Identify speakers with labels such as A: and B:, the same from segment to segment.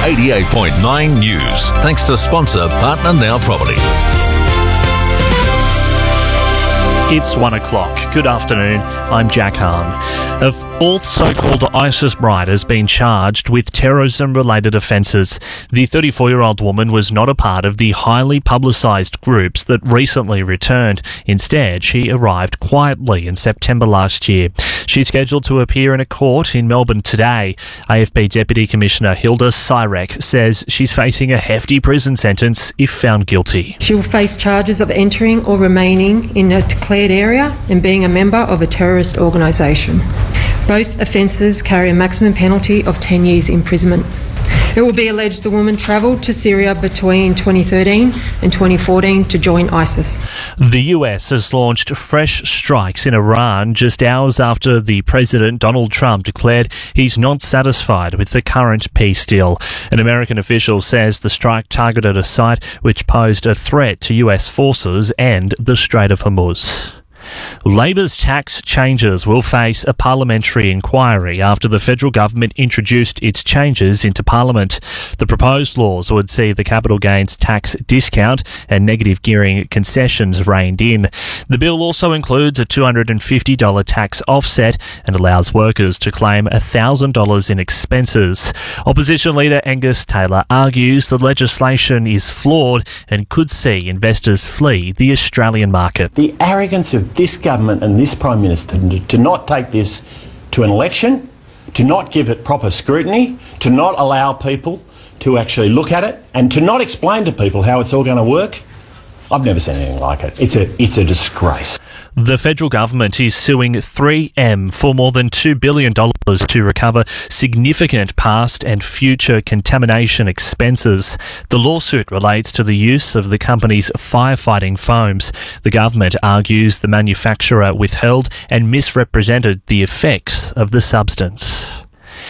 A: 88.9 News. Thanks to sponsor Partner Now Property.
B: It's 1 o'clock. Good afternoon. I'm Jack Hahn. A fourth so-called ISIS bride has been charged with terrorism-related offences. The 34-year-old woman was not a part of the highly publicised groups that recently returned. Instead, she arrived quietly in September last year. She's scheduled to appear in a court in Melbourne today. AFP Deputy Commissioner Hilda Cyrek says she's facing a hefty prison sentence if found guilty.
C: She will face charges of entering or remaining in a declared area and being a member of a terrorist organisation. Both offences carry a maximum penalty of 10 years imprisonment. It will be alleged the woman travelled to Syria between 2013 and 2014 to join ISIS.
B: The US has launched fresh strikes in Iran just hours after the President Donald Trump declared he's not satisfied with the current peace deal. An American official says the strike targeted a site which posed a threat to US forces and the Strait of Hormuz. Labor's tax changes will face a parliamentary inquiry after the federal government introduced its changes into Parliament. The proposed laws would see the capital gains tax discount and negative gearing concessions reined in. The bill also includes a $250 tax offset and allows workers to claim $1,000 in expenses. Opposition leader Angus Taylor argues the legislation is flawed and could see investors flee the Australian market.
D: The arrogance of this government and this Prime Minister to not take this to an election, to not give it proper scrutiny, to not allow people to actually look at it and to not explain to people how it's all going to work. I've never seen anything like it. It's a disgrace.
B: The federal government is suing 3M for more than $2 billion to recover significant past and future contamination expenses. The lawsuit relates to the use of the company's firefighting foams. The government argues the manufacturer withheld and misrepresented the effects of the substance.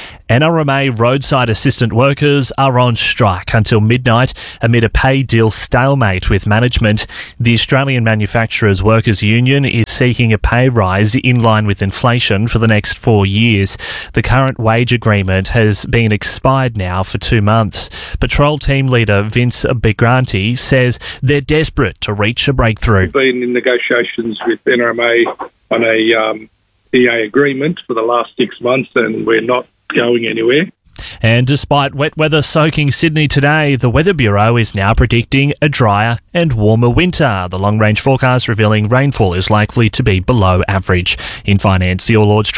B: NRMA roadside assistant workers are on strike until midnight amid a pay deal stalemate with management. The Australian Manufacturers Workers Union is seeking a pay rise in line with inflation for the next 4 years. The current wage agreement has been expired now for 2 months. Patrol team leader Vince Begranti says they're desperate to reach a breakthrough.
E: We've been in negotiations with NRMA on a EA agreement for the last 6 months and we're not going anywhere.
B: And despite wet weather soaking Sydney today, the Weather Bureau is now predicting a drier and warmer winter. The long-range forecast revealing rainfall is likely to be below average. In finance, the All Ords